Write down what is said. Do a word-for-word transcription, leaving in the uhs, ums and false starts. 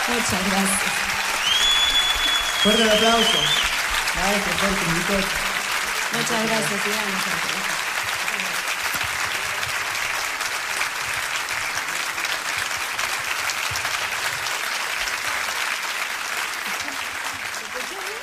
Muchas gracias. Fuerte el aplauso. Maestro, fuerte, invito. Muchas gracias, Iván.